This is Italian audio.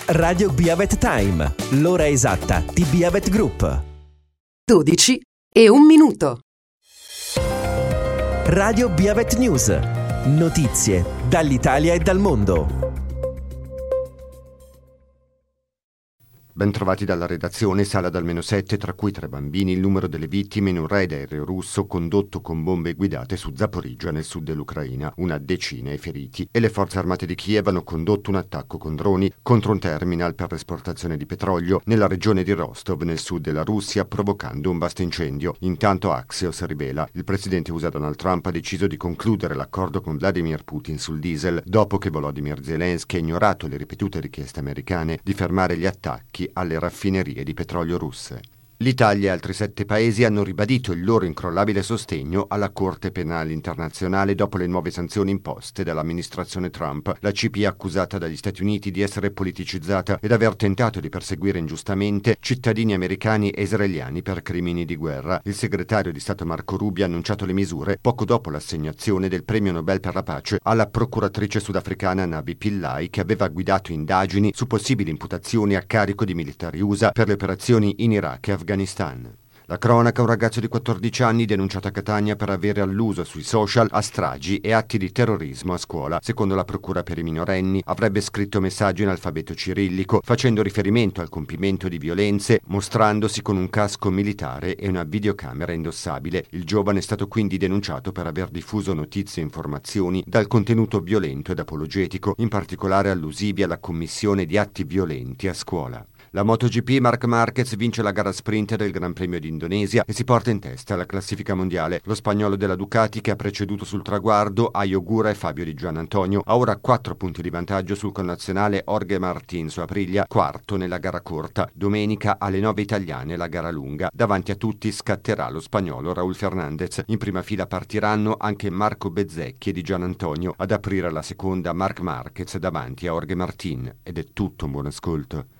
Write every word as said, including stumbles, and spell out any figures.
Radio Biavet Time, l'ora esatta di Biavet Group. dodici e un minuto. Radio Biavet News, notizie dall'Italia e dal mondo. Ben trovati dalla redazione, sala da almeno sette, tra cui tre bambini, il numero delle vittime in un raid aereo russo condotto con bombe guidate su Zaporizhzhia nel sud dell'Ucraina, una decina i feriti, e le forze armate di Kiev hanno condotto un attacco con droni contro un terminal per l'esportazione di petrolio nella regione di Rostov nel sud della Russia, provocando un vasto incendio. Intanto Axios rivela, il presidente U S A Donald Trump ha deciso di concludere l'accordo con Vladimir Putin sul diesel dopo che Volodymyr Zelensky ha ignorato le ripetute richieste americane di fermare gli attacchi alle raffinerie di petrolio russe. L'Italia e altri sette paesi hanno ribadito il loro incrollabile sostegno alla Corte Penale Internazionale dopo le nuove sanzioni imposte dall'amministrazione Trump. La C P I è accusata dagli Stati Uniti di essere politicizzata ed aver tentato di perseguire ingiustamente cittadini americani e israeliani per crimini di guerra. Il segretario di Stato Marco Rubio ha annunciato le misure poco dopo l'assegnazione del premio Nobel per la pace alla procuratrice sudafricana Nabi Pillay, che aveva guidato indagini su possibili imputazioni a carico di militari U S A per le operazioni in Iraq e Afghanistan. Afghanistan. La cronaca: un ragazzo di quattordici anni denunciato a Catania per avere alluso sui social a stragi e atti di terrorismo a scuola. Secondo la procura per i minorenni avrebbe scritto messaggi in alfabeto cirillico facendo riferimento al compimento di violenze, mostrandosi con un casco militare e una videocamera indossabile. Il giovane è stato quindi denunciato per aver diffuso notizie e informazioni dal contenuto violento ed apologetico, in particolare allusivi alla commissione di atti violenti a scuola. La MotoGP: Marc Marquez vince la gara sprint del Gran Premio d'Indonesia e si porta in testa alla classifica mondiale. Lo spagnolo della Ducati, che ha preceduto sul traguardo Ayo Gura e Fabio Di Gianantonio, ha ora quattro punti di vantaggio sul connazionale Jorge Martín su Aprilia, quarto nella gara corta. Domenica alle nove italiane la gara lunga. Davanti a tutti scatterà lo spagnolo Raúl Fernández. In prima fila partiranno anche Marco Bezzecchi e Di Gianantonio. Ad aprire la seconda Marc Marquez davanti a Jorge Martín. Ed è tutto, un buon ascolto.